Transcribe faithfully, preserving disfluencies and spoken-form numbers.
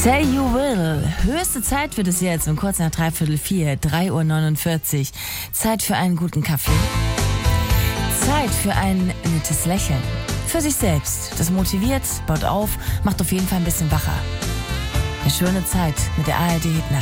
Say You Will. Höchste Zeit wird es jetzt um kurz nach dreiviertel vier, drei Uhr neunundvierzig. Zeit für einen guten Kaffee. Zeit für ein nettes Lächeln. Für sich selbst. Das motiviert, baut auf, macht auf jeden Fall ein bisschen wacher. Eine schöne Zeit mit der A R D Hit Nacht.